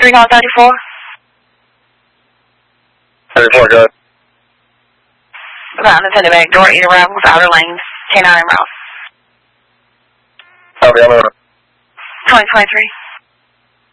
3 call 34. 34, go ahead. About unattended back door, either arrivals, outer lanes, K9 en route. Copy, I'm over. 2023.